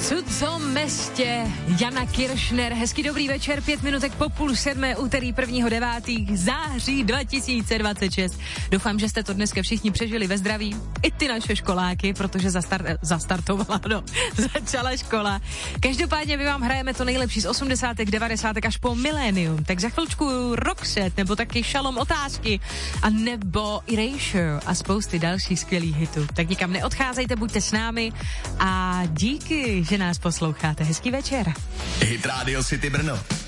Cudzo mestě, Jana Kiršner, hezky dobrý večer, 5 minutek po 6:30, úterý 1.9. září 2026. Doufám, že jste to dneska všichni přežili ve zdraví, i ty naše školáky, protože zastartovala, začala škola. Každopádně my vám hrajeme to nejlepší z 80., 90. až po milénium, tak za chvilčku Roxette, nebo taky Šalom otázky, a nebo Erasure a spousty dalších skvělých hitů. Tak nikam neodcházejte, buďte s námi a díky, že nás posloucháte. Hezký večer. Hit Radio City Brno.